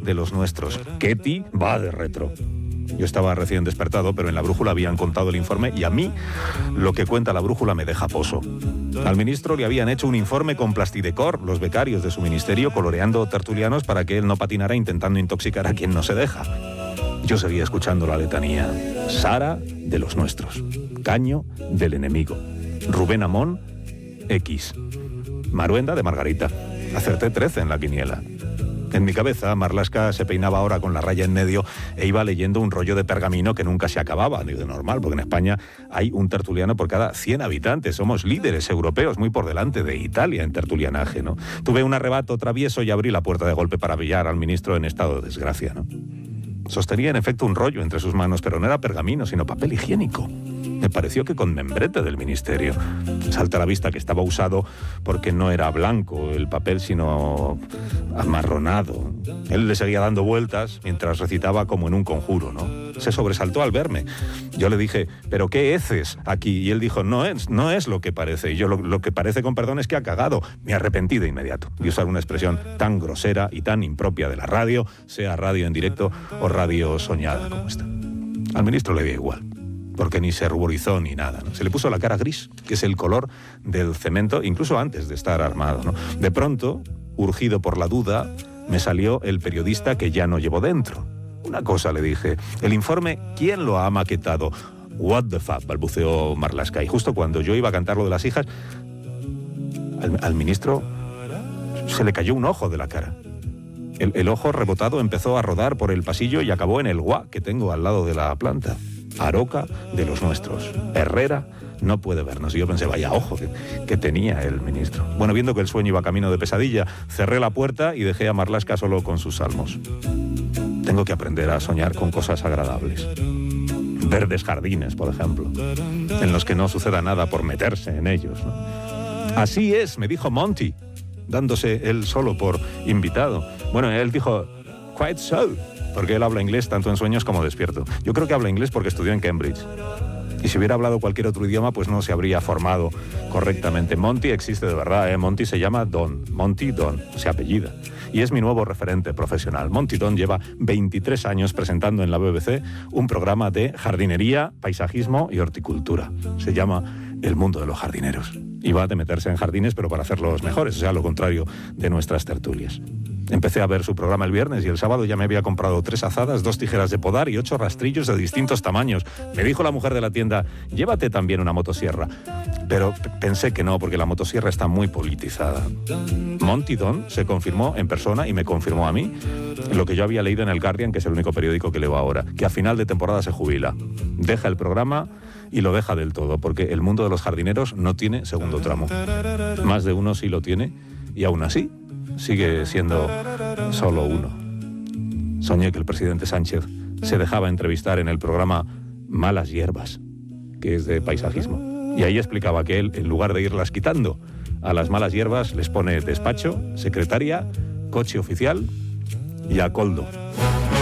de los nuestros. Ketty va de retro. Yo estaba recién despertado, pero en la brújula habían contado el informe y a mí lo que cuenta la brújula me deja poso. Al ministro le habían hecho un informe con plastidecor, los becarios de su ministerio, coloreando tertulianos para que él no patinara intentando intoxicar a quien no se deja. Yo seguía escuchando la letanía. Sara, de los nuestros. Caño, del enemigo. Rubén Amón, X. Maruenda, de Margarita. Acerté 13 en la quiniela. En mi cabeza, Marlaska se peinaba ahora con la raya en medio e iba leyendo un rollo de pergamino que nunca se acababa. Digo, normal, porque en España hay un tertuliano por cada 100 habitantes. Somos líderes europeos, muy por delante de Italia en tertulianaje, ¿no? Tuve un arrebato travieso y abrí la puerta de golpe para pillar al ministro en estado de desgracia, ¿no? Sostenía en efecto un rollo entre sus manos, pero no era pergamino, sino papel higiénico. Me pareció que con membrete del ministerio. Salta a la vista que estaba usado porque no era blanco el papel, sino amarronado. Él le seguía dando vueltas mientras recitaba como en un conjuro, ¿no? Se sobresaltó al verme. Yo le dije, ¿pero qué heces aquí? Y él dijo, no es lo que parece. Y yo, lo que parece, con perdón, es que ha cagado. Me arrepentí de inmediato de usar una expresión tan grosera y tan impropia de la radio, sea radio en directo o radio soñada como esta. Al ministro le dio igual, porque ni se ruborizó ni nada, ¿no? Se le puso la cara gris, que es el color del cemento, incluso antes de estar armado, ¿no? De pronto, urgido por la duda, me salió el periodista que ya no llevo dentro. Una cosa, le dije, el informe, ¿quién lo ha maquetado? What the fuck, balbuceó Marlaska. Y justo cuando yo iba a cantar lo de las hijas, al ministro se le cayó un ojo de la cara. El ojo rebotado empezó a rodar por el pasillo y acabó en el guá que tengo al lado de la planta. Aroca, de los nuestros. Herrera no puede vernos. Y yo pensé, vaya ojo que tenía el ministro. Bueno, viendo que el sueño iba camino de pesadilla, cerré la puerta y dejé a Marlaska solo con sus salmos. Tengo que aprender a soñar con cosas agradables. Verdes jardines, por ejemplo, en los que no suceda nada por meterse en ellos, ¿no? Así es, me dijo Monty, dándose él solo por invitado. Bueno, él dijo, quite so, porque él habla inglés tanto en sueños como despierto. Yo creo que habla inglés porque estudió en Cambridge. Y si hubiera hablado cualquier otro idioma, pues no se habría formado correctamente. Monty existe de verdad, ¿eh? Monty se llama Don. Monty Don, se apellida. Y es mi nuevo referente profesional. Monty Don lleva 23 años presentando en la BBC un programa de jardinería, paisajismo y horticultura. Se llama El mundo de los jardineros. Y va de meterse en jardines, pero para hacerlos mejores, o sea, lo contrario de nuestras tertulias. Empecé a ver su programa el viernes y el sábado ya me había comprado 3 azadas, 2 tijeras de podar y 8 rastrillos de distintos tamaños. Me dijo la mujer de la tienda, llévate también una motosierra. Pero pensé que no, porque la motosierra está muy politizada. Monty Don se confirmó en persona y me confirmó a mí lo que yo había leído en el Guardian, que es el único periódico que leo ahora, que a final de temporada se jubila. Deja el programa y lo deja del todo, porque el mundo de los jardineros no tiene segundo tramo. Más de uno sí lo tiene y aún así sigue siendo solo uno. Soñé que el presidente Sánchez se dejaba entrevistar en el programa Malas Hierbas, que es de paisajismo. Y ahí explicaba que él, en lugar de irlas quitando, a las malas hierbas les pone despacho, secretaria, coche oficial y a coldo.